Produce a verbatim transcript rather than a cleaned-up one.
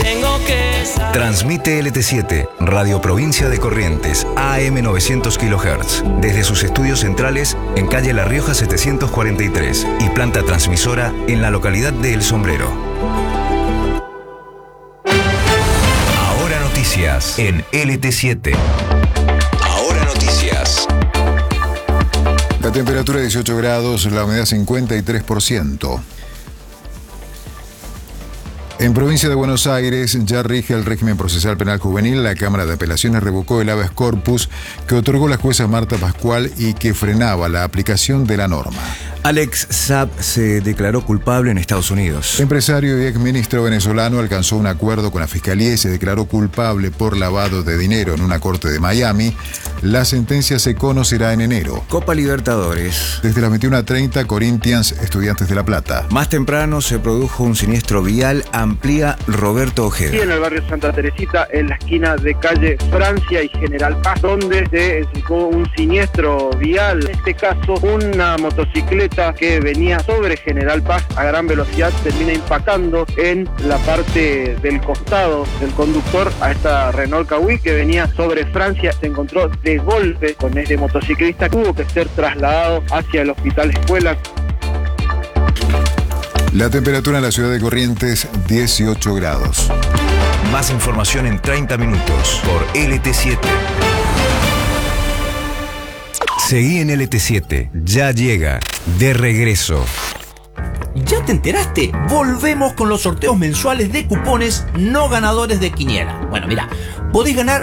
tengo que saber. Transmite L T siete, Radio Provincia de Corrientes, A M novecientos kilohertz, desde sus estudios centrales en calle La Rioja setecientos cuarenta y tres y planta transmisora en la localidad de El Sombrero. Ahora noticias en L T siete. Ahora noticias. La temperatura dieciocho grados, la humedad cincuenta y tres por ciento. En provincia de Buenos Aires ya rige el régimen procesal penal juvenil. La Cámara de Apelaciones revocó el habeas corpus que otorgó la jueza Marta Pascual y que frenaba la aplicación de la norma. Alex Saab se declaró culpable en Estados Unidos. Empresario y exministro venezolano alcanzó un acuerdo con la Fiscalía y se declaró culpable por lavado de dinero en una corte de Miami. La sentencia se conocerá en enero. Copa Libertadores. Desde las veintiuna treinta, Corinthians, Estudiantes de La Plata. Más temprano se produjo un siniestro vial, amplía Roberto Ojeda. Sí, en el barrio Santa Teresita, en la esquina de calle Francia y General Paz, donde se explicó un siniestro vial. En este caso, una motocicleta que venía sobre General Paz a gran velocidad termina impactando en la parte del costado del conductor a esta Renault Kwid que venía sobre Francia. Se encontró de golpe con este motociclista, tuvo que ser trasladado hacia el hospital escuela. La temperatura en la ciudad de Corrientes, dieciocho grados. Más información en treinta minutos por L T siete. Seguí en L T siete, ya llega, de regreso. ¿Ya te enteraste? Volvemos con los sorteos mensuales de cupones no ganadores de Quiniela. Bueno, mira, podés ganar